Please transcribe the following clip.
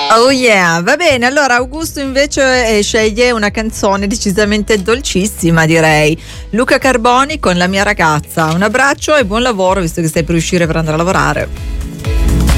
Oh yeah, va bene. Allora Augusto invece sceglie una canzone decisamente dolcissima, direi. Luca Carboni con La mia ragazza. Un abbraccio e buon lavoro, visto che stai per uscire per andare a lavorare.